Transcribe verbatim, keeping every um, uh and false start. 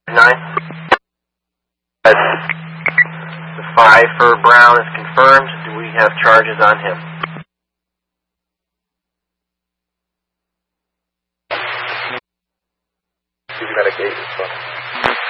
Nine. The five for Brown is confirmed. Do we have charges on him? He's got a gate as well.